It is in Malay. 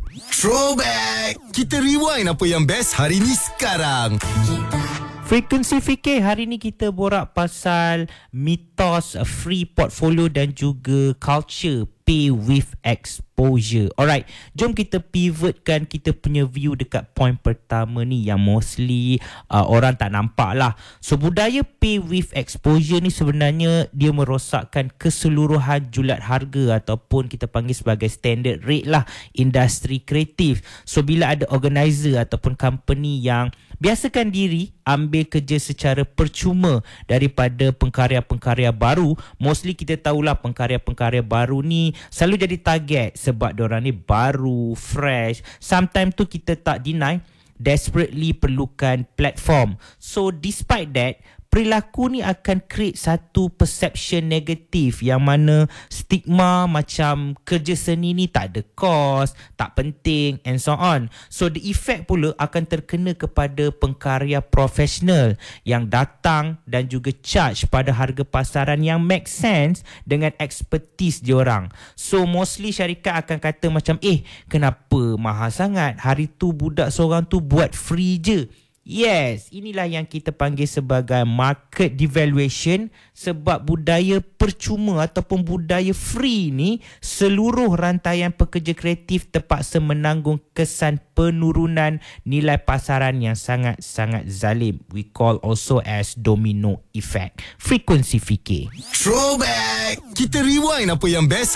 Throwback. Kita rewind apa yang best hari ni sekarang. Frekuensi fikir, hari ni kita borak pasal mitos free portfolio dan juga culture pay with exposure. Alright, jom kita pivotkan kita punya view dekat point pertama ni yang mostly orang tak nampak lah. So budaya pay with exposure ni sebenarnya dia merosakkan keseluruhan julat harga ataupun kita panggil sebagai standard rate lah industri kreatif. So bila ada organizer ataupun company yang biasakan diri ambil kerja secara percuma daripada pengkarya-pengkarya baru, mostly kita tahulah pengkarya-pengkarya baru ni selalu jadi target sebab diorang ni baru, fresh. Sometimes tu kita tak deny desperately perlukan platform. So despite that, perilaku ni akan create satu perception negatif yang mana stigma macam kerja seni ni tak ada cost, tak penting and so on. So the effect pula akan terkena kepada pengkarya profesional yang datang dan juga charge pada harga pasaran yang make sense dengan expertise diorang. So mostly syarikat akan kata macam kenapa mahal sangat? Hari tu budak seorang tu buat free je. Yes, inilah yang kita panggil sebagai market devaluation sebab budaya percuma ataupun budaya free ni seluruh rantaian pekerja kreatif terpaksa menanggung kesan penurunan nilai pasaran yang sangat-sangat zalim. We call also as domino effect. Frekuensi fikir. Throwback. Kita rewind apa yang best